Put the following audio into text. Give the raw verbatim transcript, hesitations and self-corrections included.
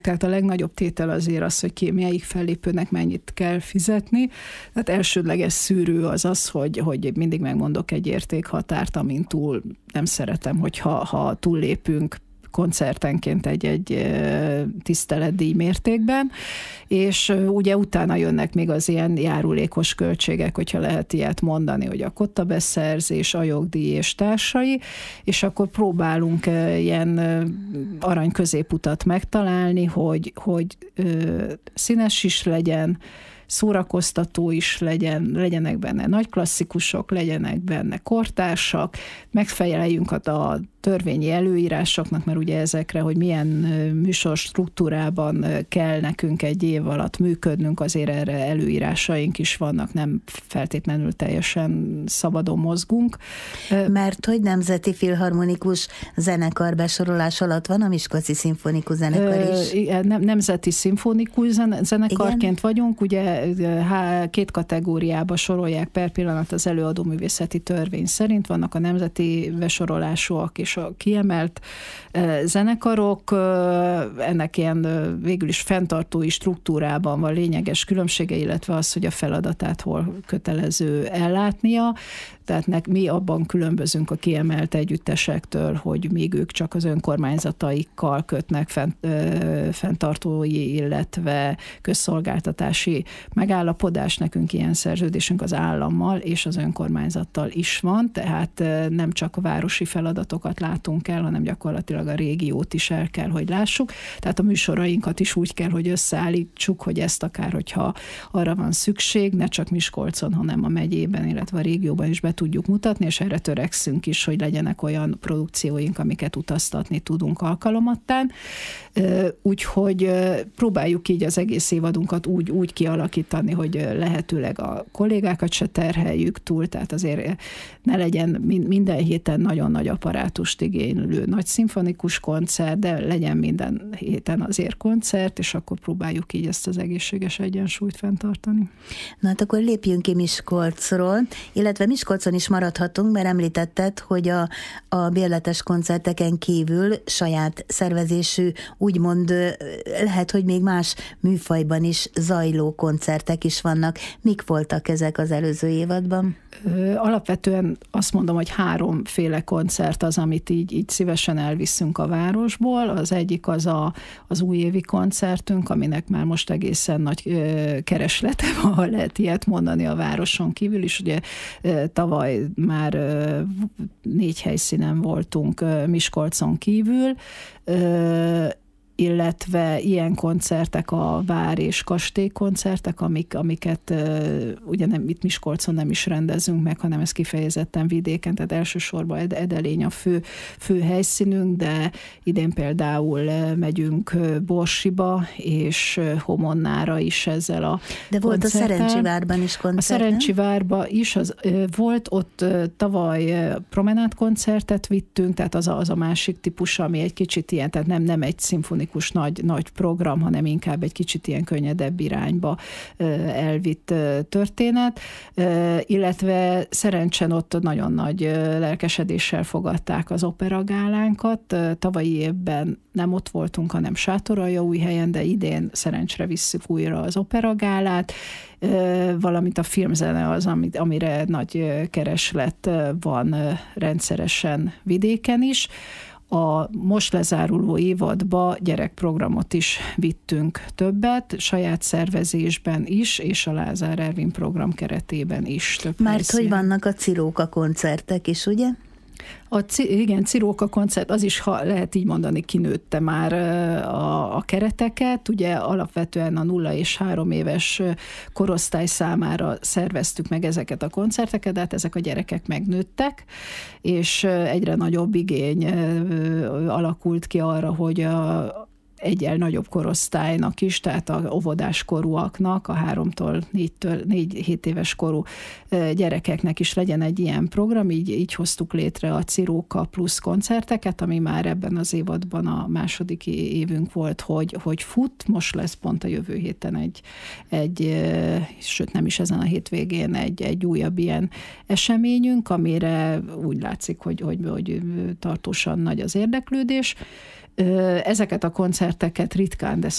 Tehát a legnagyobb tétel azért az, hogy ki, melyik fellépőnek mennyit kell fizetni. Tehát elsődleges szűrő az az, hogy, hogy mindig megmondok egy értékhatárt, amin túl nem szeretem, hogyha ha túllépünk koncertenként egy-egy tiszteletdíj mértékben, és ugye utána jönnek még az ilyen járulékos költségek, hogyha lehet ilyet mondani, hogy a kottabeszerzés, a jogdíj és társai, és akkor próbálunk ilyen arany középutat megtalálni, hogy, hogy színes is legyen, szórakoztató is legyen, legyenek benne nagy klasszikusok, legyenek benne kortársak, megfeleljünk a törvényi előírásoknak, mert ugye ezekre, hogy milyen műsor struktúrában kell nekünk egy év alatt működnünk, azért erre előírásaink is vannak, nem feltétlenül teljesen szabadon mozgunk. Mert hogy Nemzeti Filharmonikus Zenekar besorolás alatt van a Miskolci Szimfonikus Zenekar is? Nemzeti Szimfonikus Zenekarként igen. vagyunk, ugye két kategóriába sorolják per pillanat az előadóművészeti törvény szerint, vannak a nemzeti besorolásúak és a kiemelt zenekarok, ennek ilyen végül is fenntartói struktúrában van lényeges különbsége, illetve az, hogy a feladatát hol kötelező ellátnia. Tehát mi abban különbözünk a kiemelt együttesektől, hogy még ők csak az önkormányzataikkal kötnek fent, ö, fenntartói, illetve közszolgáltatási megállapodás. Nekünk ilyen szerződésünk az állammal és az önkormányzattal is van, tehát nem csak a városi feladatokat látunk el, hanem gyakorlatilag a régiót is el kell, hogy lássuk. Tehát a műsorainkat is úgy kell, hogy összeállítsuk, hogy ezt akár, hogyha arra van szükség, ne csak Miskolcon, hanem a megyében, illetve a régióban is be tudjuk mutatni, és erre törekszünk is, hogy legyenek olyan produkcióink, amiket utaztatni tudunk alkalomattán. Úgyhogy próbáljuk így az egész évadunkat úgy, úgy kialakítani, hogy lehetőleg a kollégákat se terheljük túl, tehát azért ne legyen minden héten nagyon nagy apparátust igénylő nagy szimfonikus koncert, de legyen minden héten azért koncert, és akkor próbáljuk így ezt az egészséges egyensúlyt fenntartani. Na hát akkor lépjünk ki Miskolcról, illetve Miskolcon is maradhatunk, mert említetted, hogy a, a bérletes koncerteken kívül saját szervezésű, úgymond lehet, hogy még más műfajban is zajló koncertek is vannak. Mik voltak ezek az előző évadban? Alapvetően azt mondom, hogy háromféle koncert az, amit így, így szívesen elviszünk a városból. Az egyik az a, az újévi koncertünk, aminek már most egészen nagy kereslete van, ha lehet ilyet mondani a városon kívül is. Ugye tavaly már négy helyszínen voltunk Miskolcon kívül, illetve ilyen koncertek a vár- és kastélykoncertek, amik, amiket uh, ugye nem itt Miskolcon nem is rendezünk meg, hanem ez kifejezetten vidéken, tehát elsősorban Ed- Edelény a fő, fő helyszínünk, de idén például uh, megyünk uh, Borsiba és uh, Homonnára is ezzel a De volt koncerten. A Szerencsivárban is koncert, A Szerencsivárban is az, uh, volt, ott uh, tavaly uh, promenádkoncertet vittünk, tehát az a, az a másik típus, ami egy kicsit ilyen, tehát nem, nem egy szimfonikus Nagy, nagy program, hanem inkább egy kicsit ilyen könnyedebb irányba elvitt történet, illetve szerencsen ott nagyon nagy lelkesedéssel fogadták az operagálánkat. Tavalyi évben nem ott voltunk, hanem Sátoraljaújhelyen, de idén szerencsére visszük újra az operagálát, valamint a filmzene az, amire nagy kereslet van rendszeresen vidéken is. A most lezáruló évadba gyerekprogramot is vittünk többet, saját szervezésben is, és a Lázár Ervin program keretében is. Mert helyszín. Hogy vannak a Ciróka koncertek is, ugye? A, igen, Ciróka koncert, az is, ha lehet így mondani, kinőtte már a, a kereteket. Ugye alapvetően a nulla és három éves korosztály számára szerveztük meg ezeket a koncerteket, de hát ezek a gyerekek megnőttek, és egyre nagyobb igény alakult ki arra, hogy a egyel nagyobb korosztálynak is, tehát a óvodás korúaknak, a háromtól négytől négy-hét éves korú gyerekeknek is legyen egy ilyen program, így, így hoztuk létre a Ciróka plusz koncerteket, ami már ebben az évadban a második évünk volt, hogy, hogy fut, most lesz pont a jövő héten egy, egy sőt nem is ezen a hétvégén egy, egy újabb ilyen eseményünk, amire úgy látszik, hogy, hogy, hogy tartósan nagy az érdeklődés. Ezeket a koncerteket koncerteket ritkán, de